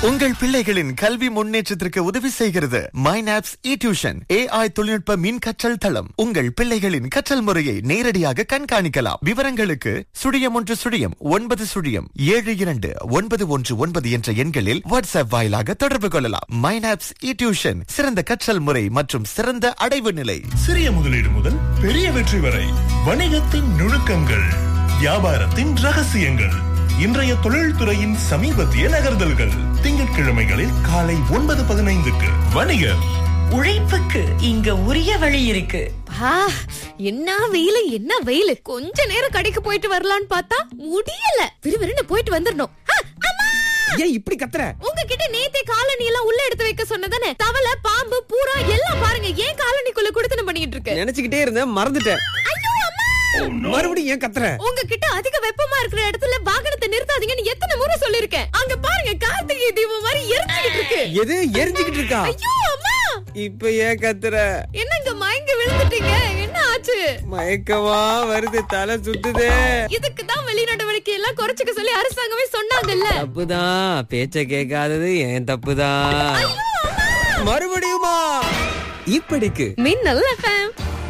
உங்கள் பிள்ளைகளின் கல்வி முன்னேற்றத்திற்கு உதவி செய்கிறது மைனாப்ஸ் டியூஷன். AI தொழில்நுட்ப மின் கற்றல் தளம். உங்கள் பிள்ளைகளின் கற்றல் முறையை நேரடியாக கண்காணிக்கலாம். விவரங்களுக்கு 0110092911 என்ற எண்களில் வாட்ஸ்அப் வாயிலாக தொடர்பு கொள்ளலாம். மைனாப்ஸ் டியூஷன், சிறந்த கற்றல் முறை மற்றும் சிறந்த அடைவு நிலை. சிறிய முதலீடு முதல் பெரிய வெற்றி வரை வணிகத்தின் நுணுக்கங்கள், வியாபாரத்தின் ரகசியங்கள், இன்றைய தொழில்துறையின் சமீபத்திய நகர்தல்கள். திங்கட்கிழமைகளில் காலை 9:15க்கு வணிகர். உழைப்புக்கு இங்க உரிய வழி இருக்கு. என்ன வெயிலு கொஞ்ச நேரம் கடைக்கு போயிட்டு வரலான்னு பார்த்தா முடியல. விறுவிறுன்னு போயிட்டு வந்துடணும். ஏன் இப்படி கத்துற? உங்ககிட்ட நேத்தே காலனி எல்லாம் உள்ள எடுத்து வைக்க சொன்னதானே? தவளை, பாம்பு, பூரா எல்லாம் பாருங்க ஏன் காலனிக்குள்ள குடுத்தன பண்ணிட்டு இருக்கு. நினைச்சுக்கிட்டே இருந்தேன், மறந்துட்டேன். மறுபடியும் ஏன் கத்துற? உங்ககிட்ட அதிக வெப்பமா இருக்கிற இடத்துல வாகனத்தை நிறுத்தாதீங்கன்னு எத்தனை முறை சொல்லிருக்கேன். அங்க பாருங்க கார்த்திகை தீபம் மாதிரி எரிஞ்சுக்கிட்டு இருக்கு. எது எரிஞ்சுக்கிட்டு இருக்கா? ஐயோ அம்மா, இப்ப ஏன் கத்துற? என்னங்க மயங்கி விழுந்துட்டீங்க? என்ன ஆச்சு? மயக்கமா வருது, தலை சுத்துதே. இதுக்கு தான் வெளிநடவடிக்கை எல்லாம் குறைச்சுக்க சொல்லி அரசாங்கமே சொன்னாங்கல்ல. தப்புதான், பேச்ச கேட்காதது ஏன் தப்புதான். மறுபடியுமா? இப்படிக்கு மின்னல் FM.